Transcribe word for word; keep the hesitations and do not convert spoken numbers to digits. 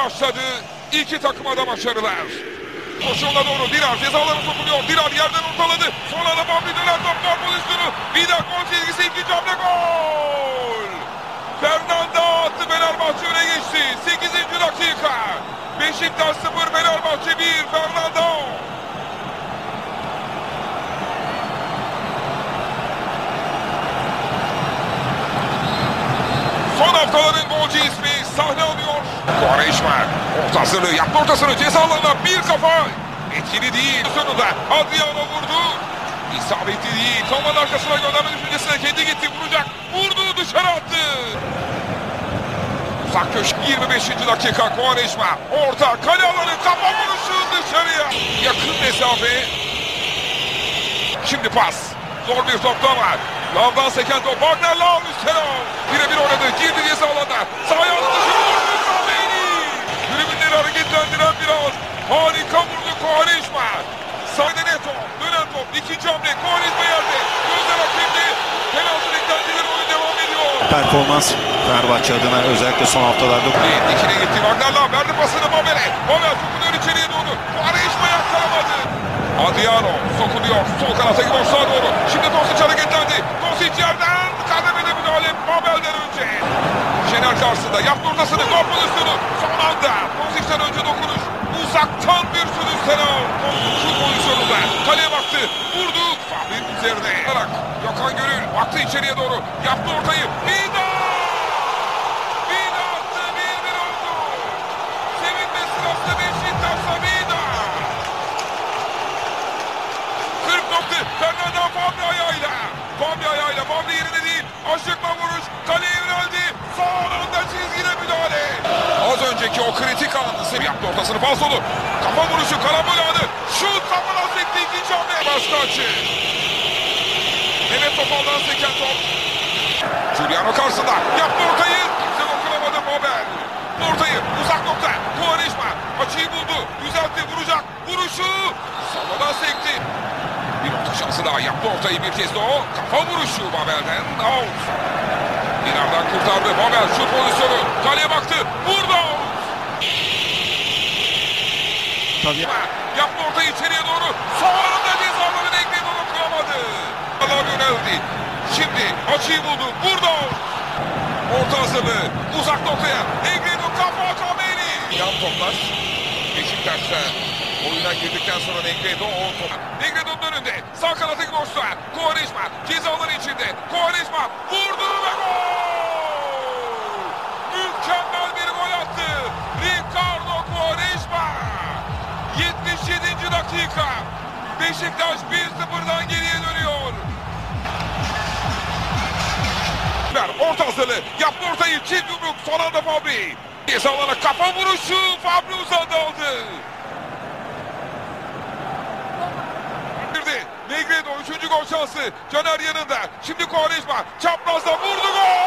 başladı. İki takıma da başarılar. Koşuğuna doğru Dirar cezalarını dokunuyor. Dirar yerden ortaladı. Sonra da Fabri döner top gol pozisyonu. Vida gol çizgisi, ikinci hamle gol. Fernando attı, Fenerbahçe öne geçti. sekizinci dakika. Beşiktaş sıfır, Fenerbahçe bir. Fernando. Son haftaların golcü ismi sahne alıyor. Quaresma orta hazırlığı yaptı, ortasını ceza alanına bir kafa. Etkili değil. Sonunda Adriano vurdu. İsabetli değil. Toman arkasına gönderme düşüncesine kendi gitti. Vuracak. Vurdu, dışarı attı. Uzak köşk, yirmi beşinci dakika. Quaresma orta kale alanı, kafa vuruşu dışarıya. Yakın mesafe. Şimdi pas. Zor bir top da var. Lavdan seken top. Wagner Lav üstüne. Birebir oynadı. Girdi ceza alanına. Sahaya attı. Tribünleri hareketlendiren biraz. Harika vurdu Quaresma. Sahne Neto. Dönen top. İkinci hamle. Quaresma yerde. Gözler hakemde. Penaltı beklentileri, oyun devam ediyor. Performans Fenerbahçe adına özellikle son haftalarda. Dikine gitti. Wagner Lav verdi pasını Babel'e. Babel sokunuyor içeriye doğru. Quaresma yakalamadı. Adriano sokuluyor. Sol kanata gidiyor, sağa doğru. Şimdi Tosic hareketlendi. Tosic yerden kademede müdahale Babel'den önce. Şener karşısında yaptı ortasını. Gol pozisyonu. Son anda Tosic'ten önce dokunuş. Uzaktan bir sürüş Senal. Şu pozisyonunda kaleye baktı. Vurdu. Fahri'nin üzerine. Gökhan Gönül baktı içeriye doğru. Yaptı ortayı. Vida! Vida attı. bir bir oldu. Sevinme sırası Beşiktaş'ta Vida. kırk nokta. Fernando Fabri ayağıyla. Fabri ayağıyla. Fabri yerine değil. Aşıkla vuruş. Kaleye yöneldi. Son anda çizgide müdahale. Az önceki o kritik anını sev yaptı, ortasını falsolu. Kafa vuruşu, karambol anı. Şut kafana sekti, ikinci hamle. Başka açı. Mehmet Topal'dan seken top. Giuliano karşısında. Yaptı ortayı. Kimse dokunamadı Babel. Ortayı uzak nokta. Quaresma açıyı buldu. Düzeltti, vuracak. Vuruşu. Savadan sekti. Bir orta şansı daha, yaptı ortayı bir kez de o. Kafa vuruşu Babel'den. Out. Dinar'dan kurtardı. Babel şut pozisyonu. Kaleye baktı. Vurdu. Tabii. Yaptı ortayı içeriye doğru. Son anda cezaları Negredo dokunamadı. Allah yöneldi. Şimdi açıyı buldu. Vurdu. Orta hazırlığı. Uzak noktaya. Negredo kafa Kameri. Yan toplar. Beşiktaş'ta oyuna girdikten sonra Negredo o top. Negredo'nun önünde. Sağ kanattaki boşluğa. Quaresma cezaları içinde. Quaresma vurdu ve gol. Mükemmel bir gol attı. Ricardo Quaresma. yetmiş yedinci dakika. Beşiktaş bir sıfırdan geriye dönüyor. Orta hazırlığı. Yaptı ortayı. Çift yumruk. Son anda Fabri. Ceza alana kafa vuruşu. Fabri uzadı aldı. Negredo üçüncü gol şansı. Caner yanında. Şimdi Quaresma çaprazda vurdu, gol.